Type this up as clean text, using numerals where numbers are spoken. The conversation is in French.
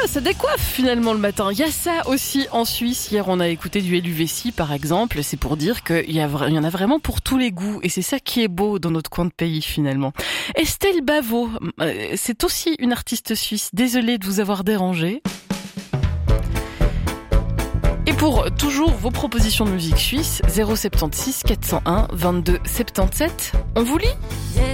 ça décoiffe finalement le matin. Il y a ça aussi en Suisse. Hier, on a écouté du LUV6 par exemple. C'est pour dire qu'il y en a vraiment pour tous les goûts. Et c'est ça qui est beau dans notre coin de pays finalement. Estelle Bavo, c'est aussi une artiste suisse. Désolée de vous avoir dérangé. Et pour toujours vos propositions de musique suisse, 076 401 22 77. On vous lit ?